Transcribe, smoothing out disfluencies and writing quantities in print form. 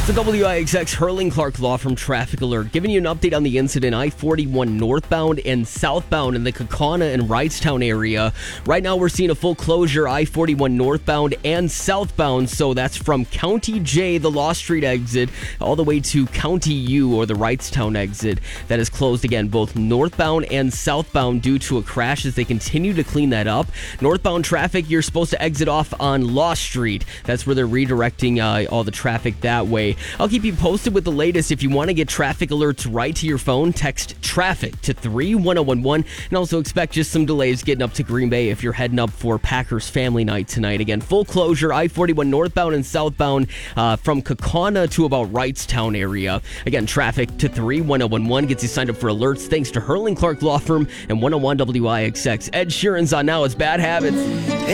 The WIXX Hurling Clark Law Firm Traffic Alert, giving you an update on the incident I-41 northbound and southbound in the Kaukauna and Wrightstown area. Right now we're seeing a full closure I-41 northbound and southbound, so that's from County J, the Law Street exit, all the way to County U, or the Wrightstown exit. That is closed again, both northbound and southbound due to a crash as they continue to clean that up. Northbound traffic, you're supposed to exit off on Law Street. That's where they're redirecting all the traffic that way. I'll keep you posted with the latest. If you want to get traffic alerts right to your phone, text TRAFFIC to 31011, and also expect just some delays getting up to Green Bay if you're heading up for Packers family night tonight. Again, full closure, I-41 northbound and southbound from Kaukauna to about Wrightstown area. Again, traffic to 31011 gets you signed up for alerts thanks to Hurling Clark Law Firm and 101 WIXX. Ed Sheeran's on now. It's Bad Habits.